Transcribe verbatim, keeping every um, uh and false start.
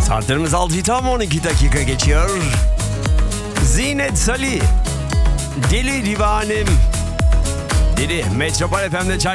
Saatlerimiz altı tam on iki dakika geçiyor. Zinet Salih, Deli Divanem. Deli Metropol F M'de çay